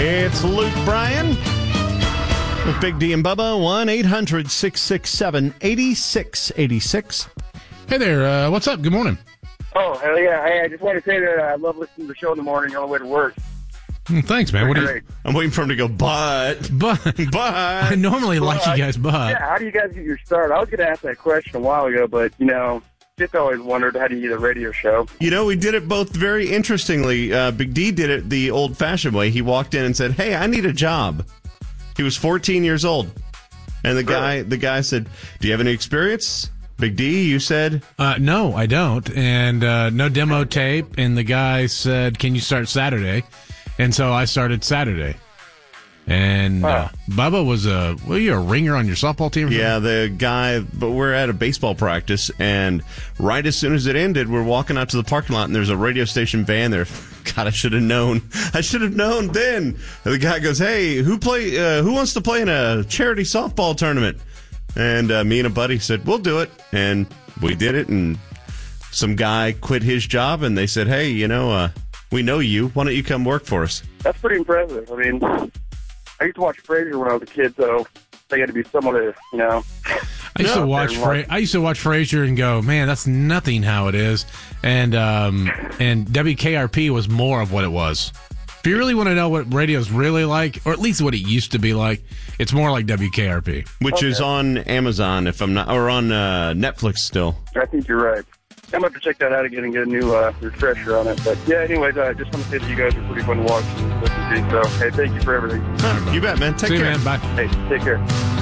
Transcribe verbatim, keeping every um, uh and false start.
It's Luke Bryan with Big D and Bubba, one eight hundred six six seven eight six eight six. Hey there, uh, what's up? Good morning. Oh, hell yeah. Hey, I just want to say that I love listening to the show in the morning on the way to work. Mm, thanks, man. What do you, I'm waiting for him to go, but, but, but. I normally Well, like you guys, but. Yeah, how do you guys get your start? I was going to ask that question a while ago, but, you know, just always wondered how do you get a radio show? You know, we did it both very interestingly. Uh, Big D did it the old-fashioned way. He walked in and said, hey, I need a job. He was fourteen years old. And the guy, Really? the guy said, do you have any experience? Big D, you said? Uh, no, I don't. And uh, no demo tape. And the guy said, can you start Saturday? And so I started Saturday. And uh, Bubba was a, were you a ringer on your softball team? Yeah, the guy, but we're at a baseball practice, and right as soon as it ended, we're walking out to the parking lot, and there's a radio station van there. God, I should have known. I should have known then. And the guy goes, hey, who play? Uh, who wants to play in a charity softball tournament? And uh, me and a buddy said, we'll do it. And we did it, and some guy quit his job, and they said, hey, you know, uh, we know you. Why don't you come work for us? That's pretty impressive. I mean, I used to watch Frasier when I was a kid, so they got to be someone to, you know. I used No, to watch. they're Fra- like- I used to watch Frasier and go, man, that's nothing how it is. And um, and W K R P was more of what it was. If you really want to know what radio's really like, or at least what it used to be like, it's more like W K R P. Which Okay. is on Amazon, if I'm not, or on uh, Netflix still. I think you're right. I'm going to have to check that out again and get a new uh, refresher on it. But, yeah, anyways, I uh, just want to say that you guys are pretty fun to watch and listen to. So, hey, thank you for everything. Huh, you bet, man. Take See you, care. man. Bye. Hey, take care.